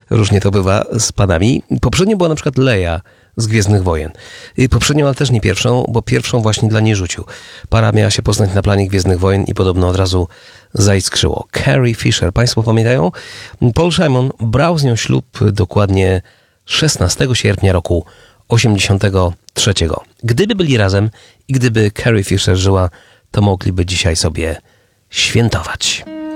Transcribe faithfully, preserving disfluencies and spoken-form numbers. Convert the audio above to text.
Różnie to bywa z panami. Poprzednio była na przykład Leia z Gwiezdnych Wojen. Poprzednią, ale też nie pierwszą, bo pierwszą właśnie dla niej rzucił. Para miała się poznać na planie Gwiezdnych Wojen i podobno od razu zaiskrzyło. Carrie Fisher, państwo pamiętają? Paul Simon brał z nią ślub dokładnie szesnastego sierpnia roku osiemdziesiątego trzeciego. Gdyby byli razem i gdyby Carrie Fisher żyła, to mogliby dzisiaj sobie świętować.